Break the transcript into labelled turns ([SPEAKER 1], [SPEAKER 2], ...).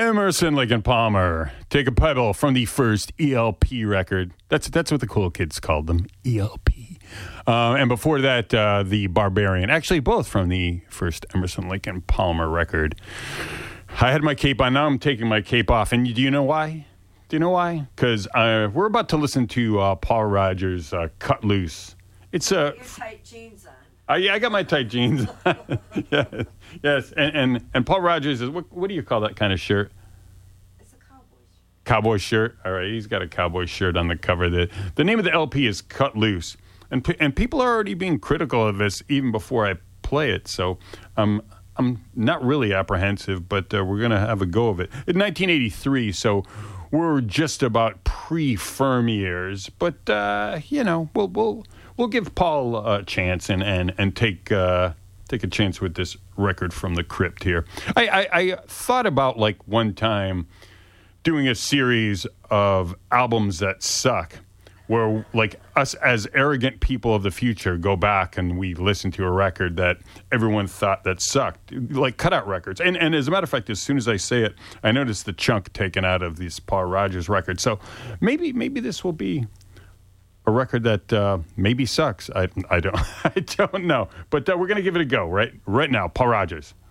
[SPEAKER 1] Emerson, Lake and Palmer, Take a Pebble from the first ELP record. That's what the cool kids called them, ELP. And before that, The Barbarian. Actually, both from the first Emerson, Lake and Palmer record. I had my cape on. Now I'm taking my cape off. And do you know why? Do you know why? Because we're about to listen to Paul Rodgers' Cut Loose. It's
[SPEAKER 2] your tight jeans on.
[SPEAKER 1] Yeah, I got my tight jeans. Yes. And Paul Rodgers is, what do you call that kind of shirt?
[SPEAKER 2] It's a cowboy shirt.
[SPEAKER 1] Cowboy shirt. All right, he's got a cowboy shirt on the cover. The name of the LP is Cut Loose. And people are already being critical of this even before I play it. So I'm not really apprehensive, but we're going to have a go of it. In 1983, so we're just about pre-firm years. But, we'll give Paul a chance and take a chance with this record from the Crypt here. I thought about, like, one time doing a series of albums that suck, where, like, us as arrogant people of the future go back and we listen to a record that everyone thought that sucked, like cutout records. And as a matter of fact, as soon as I say it, I noticed the chunk taken out of this Paul Rodgers record. So maybe this will be a record that maybe sucks. I don't know. But we're going to give it a go right now. Paul Rodgers.